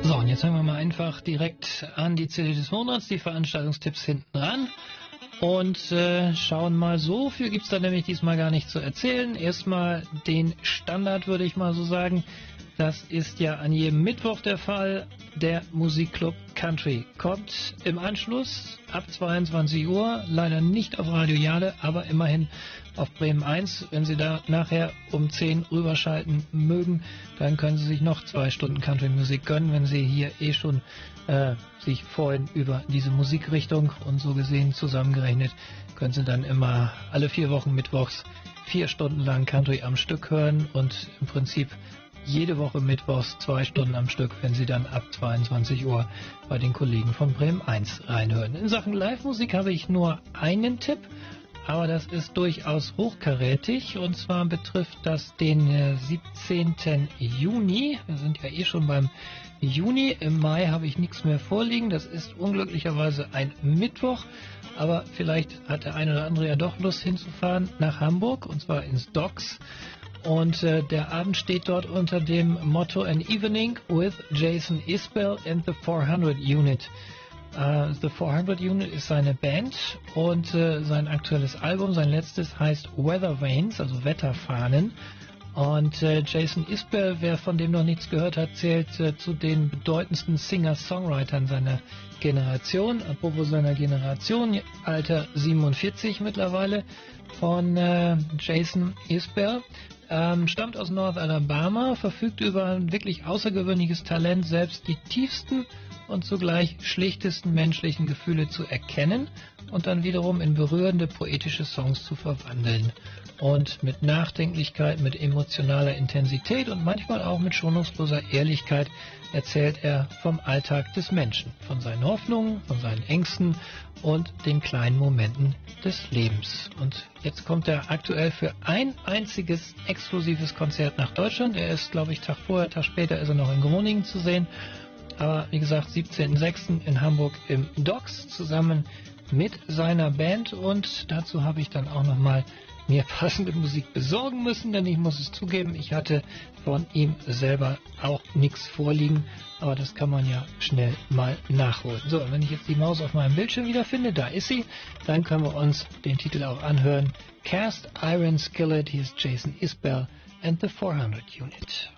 So, und jetzt fangen wir mal einfach direkt an die CD des Monats, die Veranstaltungstipps hinten ran. Und schauen mal, so viel gibt es da nämlich diesmal gar nicht zu erzählen. Erstmal den Standard, würde ich mal so sagen. Das ist ja an jedem Mittwoch der Fall. Der Musikclub Country kommt im Anschluss ab 22 Uhr. Leider nicht auf Radio Jade, aber immerhin auf Bremen 1. Wenn Sie da nachher um 10 rüberschalten mögen, dann können Sie sich noch 2 Stunden Country-Musik gönnen, wenn Sie hier schon sich freuen über diese Musikrichtung. Und so gesehen zusammengerechnet können Sie dann immer alle 4 Wochen mittwochs 4 Stunden lang Country am Stück hören und im Prinzip jede Woche mittwochs 2 Stunden am Stück, wenn Sie dann ab 22 Uhr bei den Kollegen von Bremen 1 reinhören. In Sachen Live-Musik habe ich nur einen Tipp, aber das ist durchaus hochkarätig, und zwar betrifft das den 17. Juni. Wir sind ja schon beim Juni. Im Mai habe ich nichts mehr vorliegen. Das ist unglücklicherweise ein Mittwoch, aber vielleicht hat der eine oder andere ja doch Lust hinzufahren nach Hamburg, und zwar ins Docks. Und der Abend steht dort unter dem Motto An Evening with Jason Isbell and the 400 Unit. The 400 Unit ist seine Band, und sein aktuelles Album, sein letztes, heißt Weather Vanes, also Wetterfahnen. Und Jason Isbell, wer von dem noch nichts gehört hat, zählt zu den bedeutendsten Singer-Songwritern seiner Generation. Apropos seiner Generation, Alter 47 mittlerweile, von Jason Isbell. Stammt aus North Alabama, verfügt über ein wirklich außergewöhnliches Talent, selbst die tiefsten und zugleich schlichtesten menschlichen Gefühle zu erkennen und dann wiederum in berührende poetische Songs zu verwandeln. Und mit Nachdenklichkeit, mit emotionaler Intensität und manchmal auch mit schonungsloser Ehrlichkeit erzählt er vom Alltag des Menschen, von seinen Hoffnungen, von seinen Ängsten und den kleinen Momenten des Lebens. Und jetzt kommt er aktuell für ein einziges exklusives Konzert nach Deutschland. Er ist, glaube ich, Tag vorher, Tag später ist er noch in Groningen zu sehen. Aber wie gesagt, 17.06. in Hamburg im Docks zusammen mit seiner Band. Und dazu habe ich dann auch nochmal mir passende Musik besorgen müssen, denn ich muss es zugeben, ich hatte von ihm selber auch nichts vorliegen, aber das kann man ja schnell mal nachholen. So, wenn ich jetzt die Maus auf meinem Bildschirm wiederfinde, da ist sie, dann können wir uns den Titel auch anhören. Cast Iron Skillet, hier ist Jason Isbell and the 400 Unit.